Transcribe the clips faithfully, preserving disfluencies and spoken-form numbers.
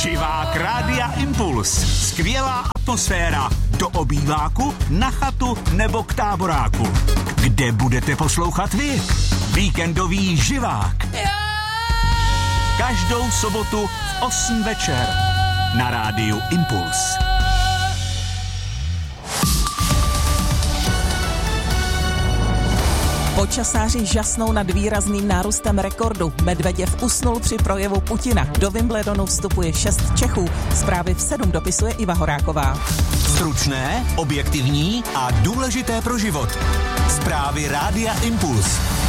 Živák Rádia Impuls. Skvělá atmosféra. Do obýváku, na chatu nebo k táboráku. Kde budete poslouchat vy? Víkendový živák. Každou sobotu v osm večer na Rádiu Impuls. Počasáři žasnou nad výrazným nárůstem rekordu. Medveděv usnul při projevu Putina. Do Wimbledonu vstupuje šest Čechů. Zprávy v sedm dopisuje Iva Horáková. Stručné, objektivní a důležité pro život. Zprávy Rádia Impuls.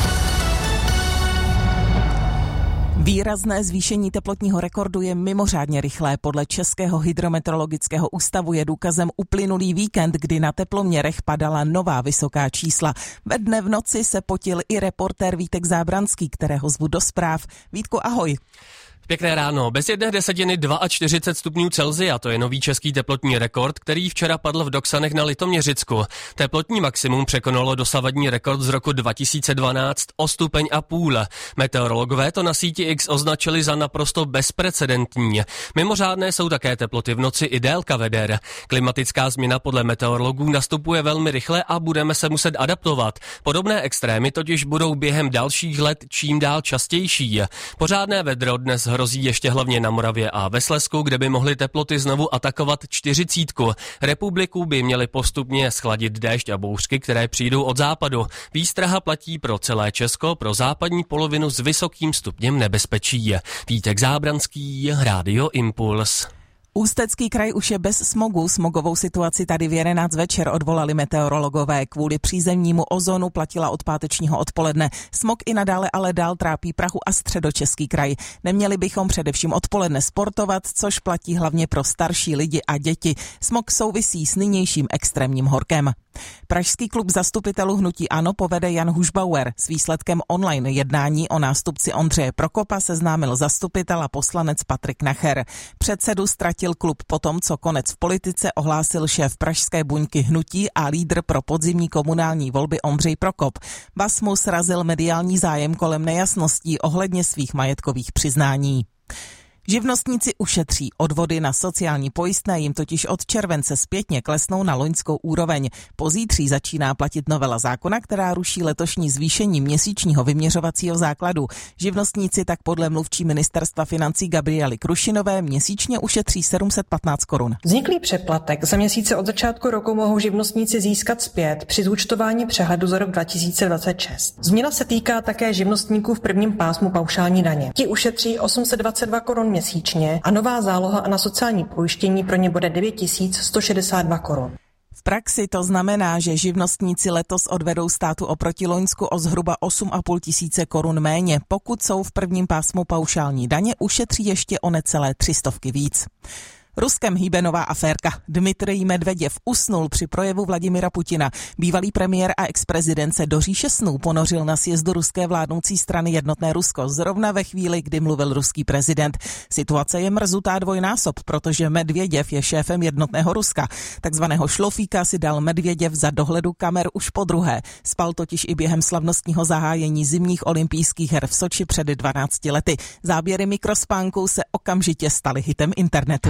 Výrazné zvýšení teplotního rekordu je mimořádně rychlé. Podle Českého hydrometeorologického ústavu je důkazem uplynulý víkend, kdy na teploměrech padala nová vysoká čísla. Ve dne v noci se potil i reportér Vítek Zábranský, kterého zvu do zpráv. Vítku, ahoj. Pěkné ráno. Bez jedné desetiny čtyřicet dva stupňů Celsia, to je nový český teplotní rekord, který včera padl v Doksanech na Litoměřicku. Teplotní maximum překonalo dosavadní rekord z roku dva tisíce dvanáct o stupeň a půl. Meteorologové to na síti X označili za naprosto bezprecedentní. Mimořádné jsou také teploty v noci i délka veder. Klimatická změna podle meteorologů nastupuje velmi rychle a budeme se muset adaptovat. Podobné extrémy totiž budou během dalších let čím dál častější. Pořádné vedro dnes hrozí ještě hlavně na Moravě a ve Slezsku, kde by mohly teploty znovu atakovat čtyřicítku. Republiku by měly postupně schladit déšť a bouřky, které přijdou od západu. Výstraha platí pro celé Česko, pro západní polovinu s vysokým stupněm nebezpečí. Vítek Zábranský, Rádio Impuls. Ústecký kraj už je bez smogu. Smogovou situaci tady v jedenáct večer odvolali meteorologové. Kvůli přízemnímu ozonu platila od pátečního odpoledne. Smog i nadále ale dál trápí Prahu a středočeský kraj. Neměli bychom především odpoledne sportovat, což platí hlavně pro starší lidi a děti. Smog souvisí s nynějším extrémním horkem. Pražský klub zastupitelů hnutí ANO povede Jan Hušbauer. S výsledkem online jednání o nástupci Ondřeje Prokopa seznámil zastupitel a poslanec Patrik Nacher. Předsedu ztratil klub potom, co konec v politice ohlásil šéf pražské buňky hnutí a lídr pro podzimní komunální volby Ondřej Prokop. Bas mu srazil mediální zájem kolem nejasností ohledně svých majetkových přiznání. Živnostníci ušetří. Odvody na sociální pojistné jim totiž od července zpětně klesnou na loňskou úroveň. Pozítří začíná platit novela zákona, která ruší letošní zvýšení měsíčního vyměřovacího základu. Živnostníci tak podle mluvčí ministerstva financí Gabriely Krušinové měsíčně ušetří sedm set patnáct korun. Vzniklý přeplatek za měsíce od začátku roku mohou živnostníci získat zpět při zúčtování přehledu za rok dva tisíce dvacet šest. Změna se týká také živnostníků v prvním pásmu paušální daně. Ti ušetří osm set dvacet dva korun měsíčně a nová záloha na sociální pojištění pro ně bude devět tisíc sto šedesát dva korun. V praxi to znamená, že živnostníci letos odvedou státu oproti loňsku o zhruba osm a půl tisíce korun méně. Pokud jsou v prvním pásmu paušální daně, ušetří ještě o necelé tři stovky víc. Ruskem hýbe nová aférka. Dmitrij Medveděv usnul při projevu Vladimira Putina. Bývalý premiér a ex-prezident se do říše snů ponořil na sjezdu ruské vládnoucí strany Jednotné Rusko zrovna ve chvíli, kdy mluvil ruský prezident. Situace je mrzutá dvojnásob, protože Medveděv je šéfem Jednotného Ruska. Takzvaného šlofíka si dal Medveděv za dohledu kamer už po druhé. Spal totiž i během slavnostního zahájení zimních olympijských her v Soči před dvanácti lety. Záběry mikrospánku se okamžitě staly hitem internetu.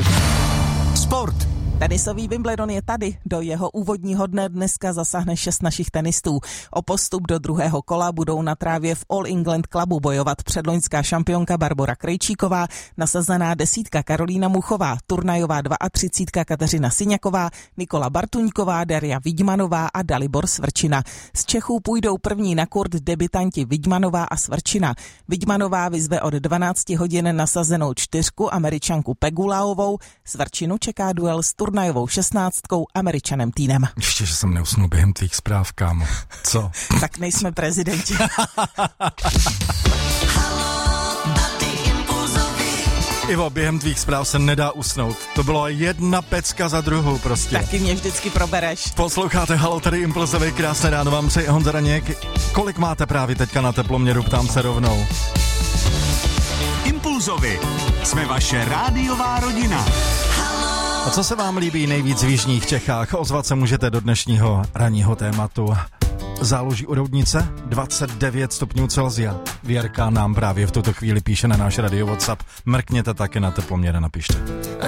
Sport. Tenisový Wimbledon je tady. Do jeho úvodního dne dneska zasáhne šest našich tenistů. O postup do druhého kola budou na trávě v All England Clubu bojovat předloňská šampionka Barbora Krejčíková, nasazená desítka Karolína Muchová, turnajová třicítka Kateřina Syňaková, Nikola Bartuňková, Daria Vidmanová a Dalibor Svrčina. Z Čechů půjdou první na kurt debutanti Vidmanová a Svrčina. Vidmanová vyzve od dvanácti hodin nasazenou čtyřku Američanku Pegulaovou. Svrčinu čeká duel s turnajovou šestnáctkou Američanem Týnem. Ještě, že jsem neusnul během tvých zpráv, kámo. Co? Tak nejsme prezidenti. Ivo, během tvých zpráv se nedá usnout. To bylo jedna pecka za druhou prostě. Taky mě vždycky probereš. Posloucháte Halo, tady Impulzový, krásné ráno vám přeje Honza Raněk. Kolik máte právě teďka na teploměru, ptám se rovnou. Impulzovi. Jsme vaše rádiová rodina. A co se vám líbí nejvíc v jižních Čechách? Ozvat se můžete do dnešního ranního tématu. záloží u Roudnice dvacet devět stupňů Celsia. Věrka nám právě v tuto chvíli píše na náš radio WhatsApp. Mrkněte taky na teploměr a napište.